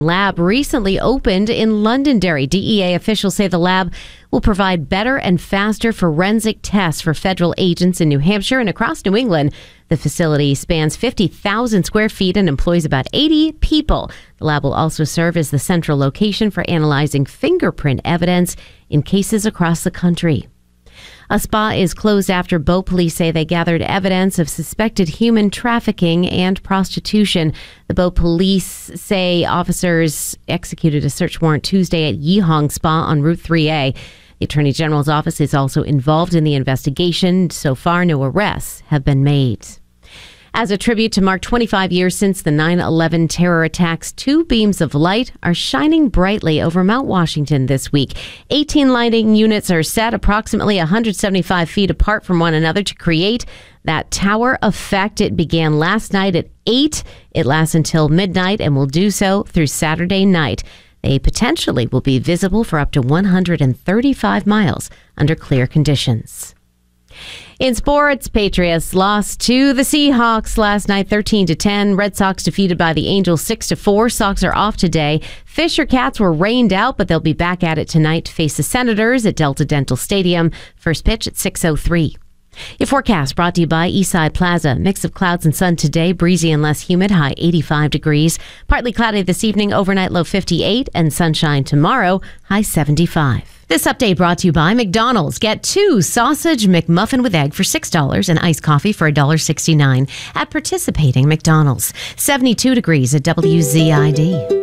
Lab recently opened in Londonderry. DEA officials say the lab will provide better and faster forensic tests for federal agents in New Hampshire and across New England. The facility spans 50,000 square feet and employs about 80 people. The lab will also serve as the central location for analyzing fingerprint evidence in cases across the country. A spa is closed after Bow police say they gathered evidence of suspected human trafficking and prostitution. The Bow police say officers executed a search warrant Tuesday at Yeehong Spa on Route 3A. The Attorney General's office is also involved in the investigation. So far, no arrests have been made. As a tribute to mark 25 years since the 9/11 terror attacks, 2 beams of light are shining brightly over Mount Washington this week. 18 lighting units are set approximately 175 feet apart from one another to create that tower effect. It began last night at 8. It lasts until midnight and will do so through Saturday night. They potentially will be visible for up to 135 miles under clear conditions. In sports, Patriots lost to the Seahawks last night, 13-10. Red Sox defeated by the Angels 6-4. Sox are off today. Fisher Cats were rained out, but they'll be back at it tonight to face the Senators at Delta Dental Stadium. First pitch at 6:03. Your forecast brought to you by Eastside Plaza. Mix of clouds and sun today, breezy and less humid, high 85 degrees. Partly cloudy this evening, overnight low 58, and sunshine tomorrow, high 75. This update brought to you by McDonald's. Get 2 sausage McMuffin with egg for $6 and iced coffee for $1.69 at participating McDonald's. 72 degrees at WZID.